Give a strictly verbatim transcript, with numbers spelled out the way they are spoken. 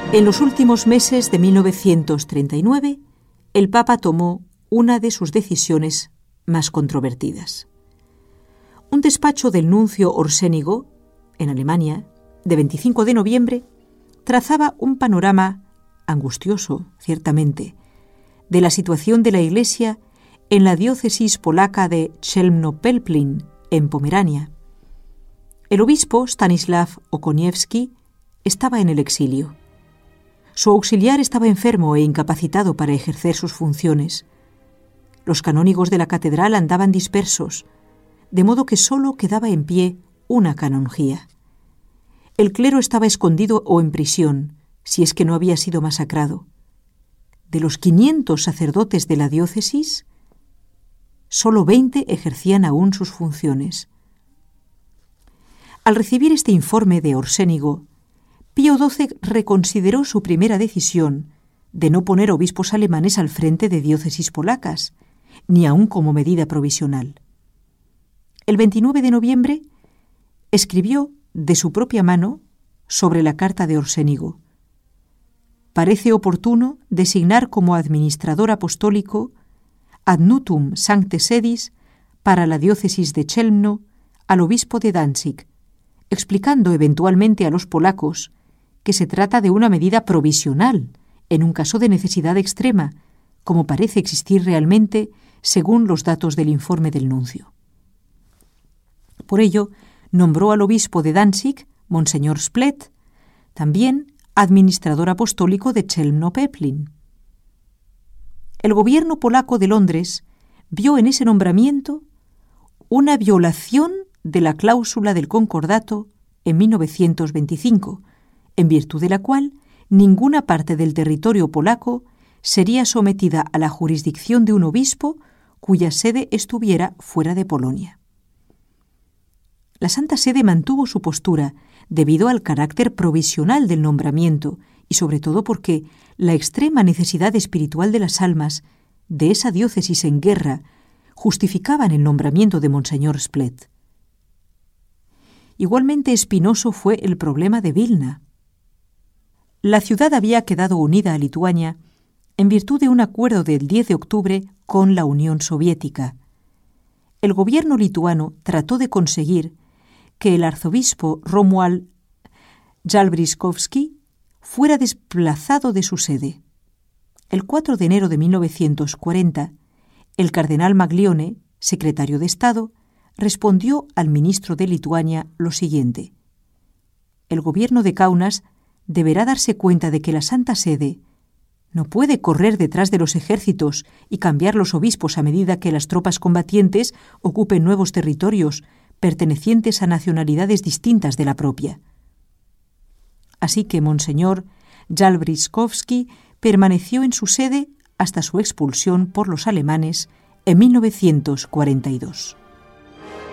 En los últimos meses de mil novecientos treinta y nueve, el Papa tomó una de sus decisiones más controvertidas. Un despacho del nuncio Orsénigo, en Alemania, de veinticinco de noviembre, trazaba un panorama angustioso, ciertamente, de la situación de la Iglesia en la diócesis polaca de Chełmno-Pelplin, en Pomerania. El obispo Stanislav Okoniewski estaba en el exilio. Su auxiliar estaba enfermo e incapacitado para ejercer sus funciones. Los canónigos de la catedral andaban dispersos, de modo que solo quedaba en pie una canonjía. El clero estaba escondido o en prisión, si es que no había sido masacrado. De los quinientos sacerdotes de la diócesis, solo veinte ejercían aún sus funciones. Al recibir este informe de Orsénigo, Pío doce reconsideró su primera decisión de no poner obispos alemanes al frente de diócesis polacas, ni aun como medida provisional. El veintinueve de noviembre escribió de su propia mano sobre la carta de Orsénigo: «Parece oportuno designar como administrador apostólico ad nutum sancte sedis para la diócesis de Chełmno al obispo de Danzig, explicando eventualmente a los polacos que se trata de una medida provisional en un caso de necesidad extrema, como parece existir realmente según los datos del informe del nuncio». Por ello, nombró al obispo de Danzig, Monseñor Splet, también administrador apostólico de Chełmno-Pelplin. El gobierno polaco de Londres vio en ese nombramiento una violación de la cláusula del concordato en mil novecientos veinticinco, en virtud de la cual ninguna parte del territorio polaco sería sometida a la jurisdicción de un obispo cuya sede estuviera fuera de Polonia. La Santa Sede mantuvo su postura debido al carácter provisional del nombramiento y sobre todo porque la extrema necesidad espiritual de las almas de esa diócesis en guerra justificaban el nombramiento de Monseñor Splet. Igualmente espinoso fue el problema de Vilna. La ciudad había quedado unida a Lituania en virtud de un acuerdo del diez de octubre con la Unión Soviética. El gobierno lituano trató de conseguir que el arzobispo Romuald Jalbrzykowski fuera desplazado de su sede. El cuatro de enero de mil novecientos cuarenta, el cardenal Maglione, secretario de Estado, respondió al ministro de Lituania lo siguiente: «El gobierno de Kaunas deberá darse cuenta de que la Santa Sede no puede correr detrás de los ejércitos y cambiar los obispos a medida que las tropas combatientes ocupen nuevos territorios pertenecientes a nacionalidades distintas de la propia». Así que Monseñor Jalbrzykowski permaneció en su sede hasta su expulsión por los alemanes en mil novecientos cuarenta y dos.